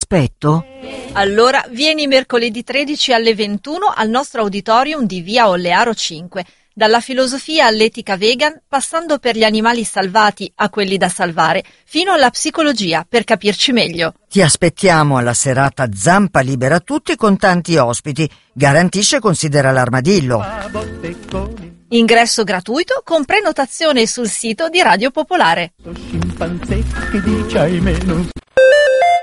aspetto? Allora vieni mercoledì 13 alle 21 al nostro auditorium di via Ollearo 5. Dalla filosofia all'etica vegan, passando per gli animali salvati a quelli da salvare, fino alla psicologia, per capirci meglio. Ti aspettiamo alla serata Zampa Libera a Tutti con tanti ospiti. Garantisce e considera l'armadillo. Ingresso gratuito con prenotazione sul sito di Radio Popolare.